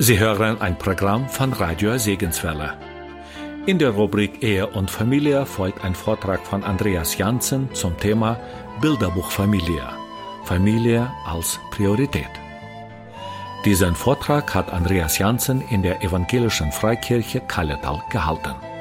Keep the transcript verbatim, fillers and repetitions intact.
Sie hören ein Programm von Radio Segenswelle. In der Rubrik Ehe und Familie folgt ein Vortrag von Andreas Janssen zum Thema Bilderbuch Familie. Familie als Priorität. Diesen Vortrag hat Andreas Janssen in der Evangelischen Freikirche Kalletal gehalten.